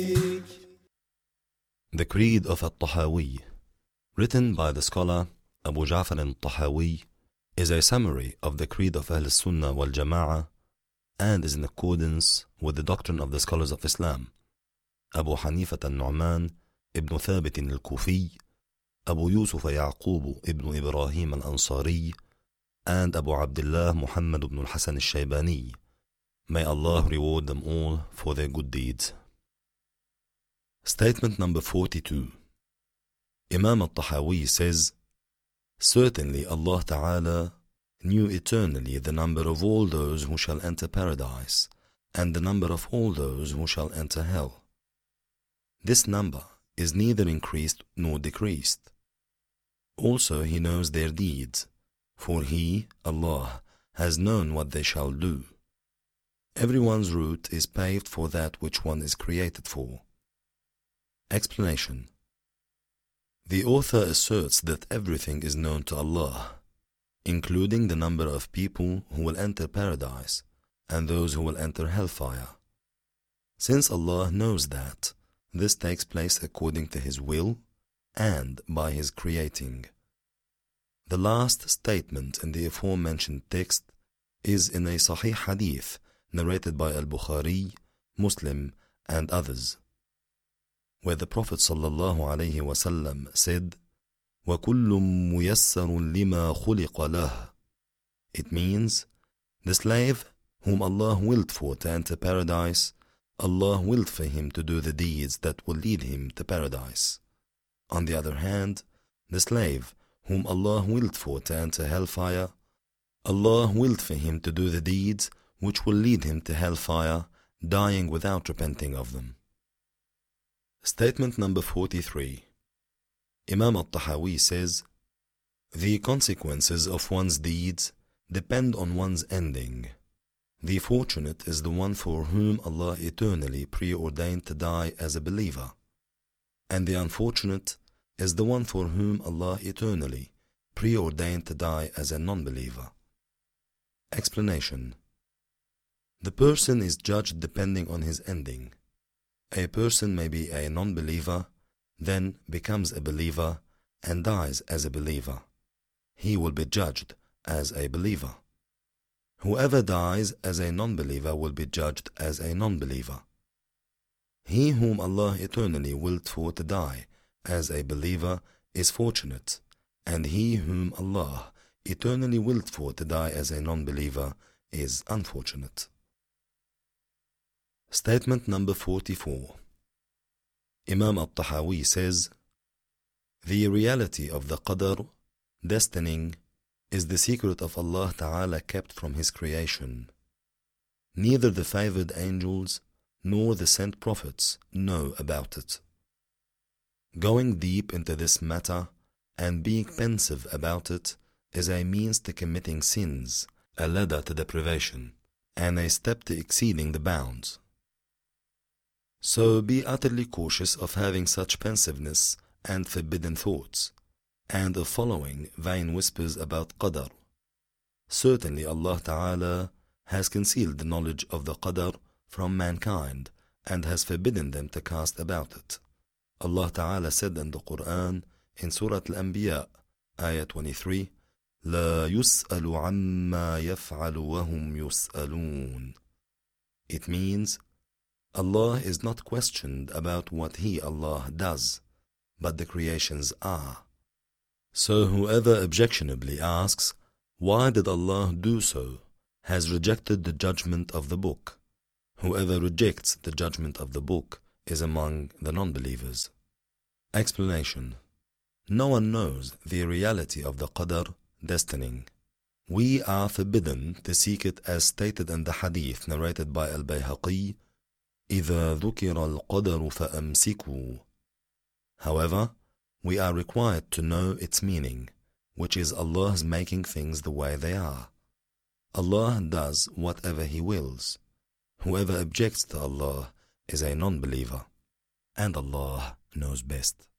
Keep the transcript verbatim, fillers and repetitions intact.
The Creed of At-Tahawi, written by the scholar Abu Ja'far al-Tahawi, is a summary of the Creed of Ahl Sunnah wal Jama'ah and is in accordance with the doctrine of the scholars of Islam, Abu Hanifah al-Nu'man ibn Thabit al-Kufi, Abu Yusuf Yaqub ibn Ibrahim al-Ansari, and Abu Abdullah Muhammad ibn al-Hasan al-Shaybani. May Allah reward them all for their good deeds. Statement number forty-two. Imam al-Tahawi says, certainly Allah Ta'ala knew eternally the number of all those who shall enter paradise and the number of all those who shall enter hell. This number is neither increased nor decreased. Also He knows their deeds, for He, Allah, has known what they shall do. Everyone's route is paved for that which one is created for. Explanation. The author asserts that everything is known to Allah, including the number of people who will enter paradise and those who will enter hellfire. Since Allah knows that, this takes place according to His will and by His creating. The last statement in the aforementioned text is in a Sahih Hadith narrated by Al-Bukhari, Muslim, and others, where the Prophet sallallahu alaihi wasallam said, وَكُلٌّ مُيَسَّرٌ لِمَا خُلِقَ لَهُ. It means, the slave whom Allah willed for to enter paradise, Allah willed for him to do the deeds that will lead him to paradise. On the other hand, the slave whom Allah willed for to enter hellfire, Allah willed for him to do the deeds which will lead him to hellfire, dying without repenting of them. Statement number forty-three. Imam al-Tahawi says, the consequences of one's deeds depend on one's ending. The fortunate is the one for whom Allah eternally preordained to die as a believer, and the unfortunate is the one for whom Allah eternally preordained to die as a non-believer. Explanation. The person is judged depending on his ending. A person may be a non-believer, then becomes a believer and dies as a believer. He will be judged as a believer. Whoever dies as a non-believer will be judged as a non-believer. He whom Allah eternally willed for to die as a believer is fortunate, and he whom Allah eternally willed for to die as a non-believer is unfortunate. Statement number forty-four. Imam al-Tahawi says, the reality of the qadr, destining, is the secret of Allah Ta'ala kept from His creation. Neither the favored angels nor the sent prophets know about it. Going deep into this matter and being pensive about it is a means to committing sins, a ladder to deprivation, and a step to exceeding the bounds. So be utterly cautious of having such pensiveness and forbidden thoughts, and of following vain whispers about qadr. Certainly Allah Ta'ala has concealed the knowledge of the qadr from mankind and has forbidden them to cast about it. Allah Ta'ala said in the Quran in Surah Al-Anbiya, Ayah twenty-three, لا يسأل عما يفعل وهم يسألون. It means, Allah is not questioned about what He, Allah, does, but the creations are. So whoever objectionably asks, why did Allah do so, has rejected the judgment of the book. Whoever rejects the judgment of the book is among the non-believers. Explanation. No one knows the reality of the qadr, destining. We are forbidden to seek it as stated in the hadith narrated by Al-Bayhaqi, إِذَا ذُكِرَ الْقَدَرُ فَأَمْسِكُوا. However, we are required to know its meaning, which is Allah's making things the way they are. Allah does whatever He wills. Whoever objects to Allah is a non-believer, and Allah knows best.